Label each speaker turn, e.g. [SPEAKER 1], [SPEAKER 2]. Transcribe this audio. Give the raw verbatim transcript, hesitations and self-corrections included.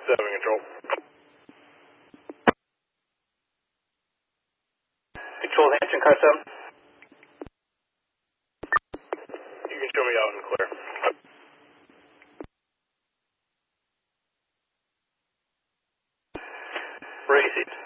[SPEAKER 1] seven control.
[SPEAKER 2] Control Hampton, car seven.
[SPEAKER 1] You can show me out and clear.
[SPEAKER 2] Racing.